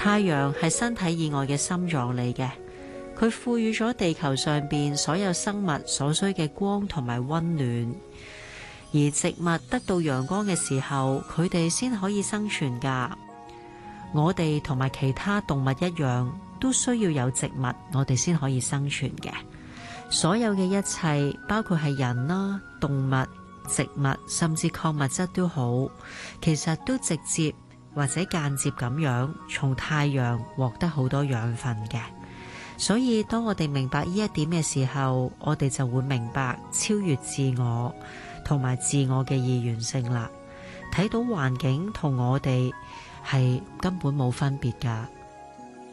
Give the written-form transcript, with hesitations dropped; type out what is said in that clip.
太陽係身體以外嘅心臟嚟嘅，佢賦予咗地球上邊所有生物所需嘅光同埋溫暖。而植物得到陽光嘅時候，佢哋先可以生存㗎。我哋同埋其他動物一樣，都需要有植物，我哋先可以生存嘅。所有嘅一切，包括係人啦、動物、植物，甚至礦物質都好，其實都直接或者間接咁樣從太陽獲得好多養分嘅。所以當我哋明白呢一點嘅時候，我哋就會明白超越自我同埋自我嘅二元性啦。睇到環境同我哋係根本冇分別㗎。